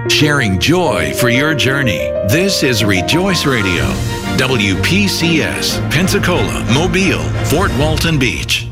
sharing joy for your journey. This is Rejoice Radio, WPCS, Pensacola, Mobile, Fort Walton Beach.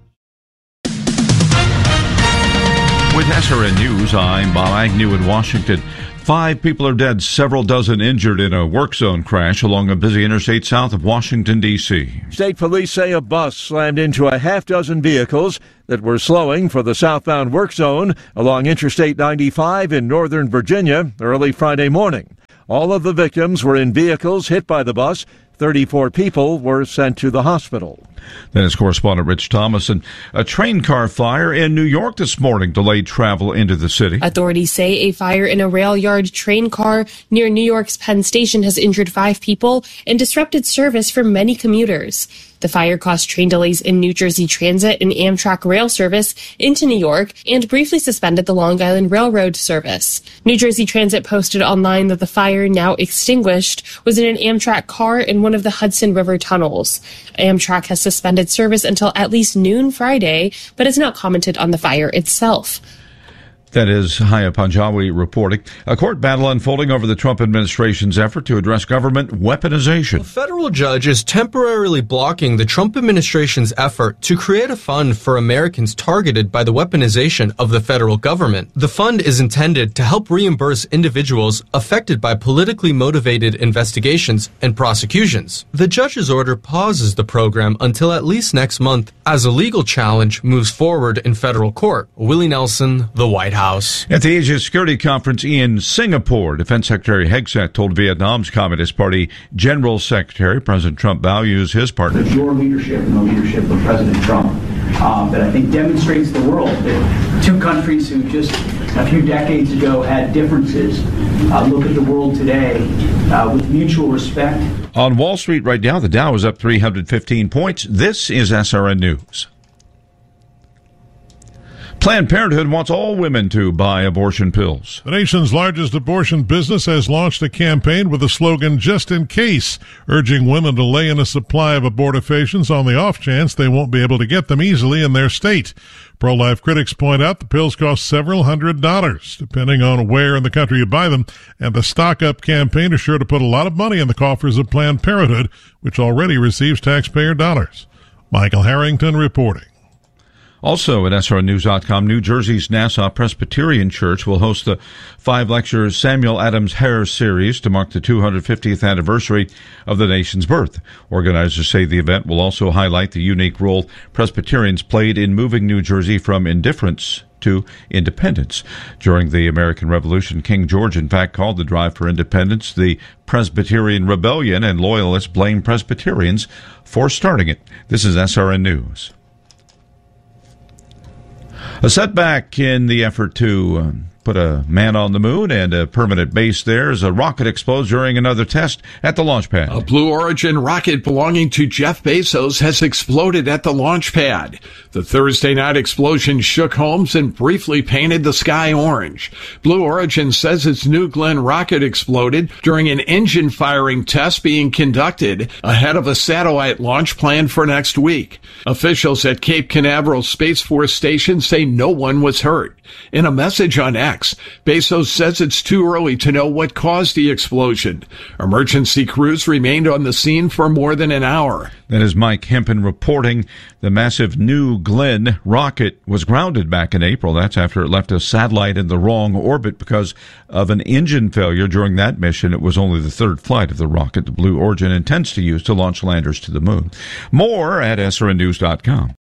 With SRN News, I'm Bob Agnew in Washington. 5 people are dead, several dozen injured in a work zone crash along a busy interstate south of Washington, D.C. State police say a bus slammed into a half-dozen vehicles that were slowing for the southbound work zone along Interstate 95 in northern Virginia early Friday morning. All of the victims were in vehicles hit by the bus. 34 people were sent to the hospital. Then is correspondent Rich Thomas. And a train car fire in New York this morning delayed travel into the city. Authorities say a fire in a rail yard train car near New York's Penn Station has injured 5 people and disrupted service for many commuters. The fire caused train delays in New Jersey Transit and Amtrak rail service into New York and briefly suspended the Long Island Railroad service. New Jersey Transit posted online that the fire, now extinguished, was in an Amtrak car in one of the Hudson River tunnels. Amtrak has suspended service until at least noon Friday, but has not commented on the fire itself. That is Haya Panjawi reporting. A court battle unfolding over the Trump administration's effort to address government weaponization. A federal judge is temporarily blocking the Trump administration's effort to create a fund for Americans targeted by the weaponization of the federal government. The fund is intended to help reimburse individuals affected by politically motivated investigations and prosecutions. The judge's order pauses the program until at least next month as a legal challenge moves forward in federal court. Willie Nelson, the White House. At the Asia Security Conference in Singapore, Defense Secretary Hegseth told Vietnam's Communist Party General Secretary President Trump values his partner. Your leadership and the leadership of President Trump that I think demonstrates the world that 2 countries who just a few decades ago had differences look at the world today with mutual respect. On Wall Street right now, the Dow is up 315 points. This is SRN News. Planned Parenthood wants all women to buy abortion pills. The nation's largest abortion business has launched a campaign with the slogan, "Just in Case," urging women to lay in a supply of abortifacients on the off chance they won't be able to get them easily in their state. Pro-life critics point out the pills cost several $100s, depending on where in the country you buy them, and the Stock Up campaign is sure to put a lot of money in the coffers of Planned Parenthood, which already receives taxpayer dollars. Michael Harrington reporting. Also at SRNews.com, New Jersey's Nassau Presbyterian Church will host the 5-lecture Samuel Adams Hare series to mark the 250th anniversary of the nation's birth. Organizers say the event will also highlight the unique role Presbyterians played in moving New Jersey from indifference to independence. During the American Revolution, King George, in fact, called the drive for independence the Presbyterian Rebellion, and loyalists blame Presbyterians for starting it. This is SRN News. A setback in the effort to put a man on the moon and a permanent base there as a rocket explodes during another test at the launch pad. A Blue Origin rocket belonging to Jeff Bezos has exploded at the launch pad. The Thursday night explosion shook homes and briefly painted the sky orange. Blue Origin says its New Glenn rocket exploded during an engine firing test being conducted ahead of a satellite launch planned for next week. Officials at Cape Canaveral Space Force Station say no one was hurt. In a message on X, Bezos says it's too early to know what caused the explosion. Emergency crews remained on the scene for more than an hour. That is Mike Hempen reporting. The massive New Glenn rocket was grounded back in April. That's after it left a satellite in the wrong orbit because of an engine failure during that mission. It was only the 3rd flight of the rocket the Blue Origin intends to use to launch landers to the moon. More at SRNnews.com.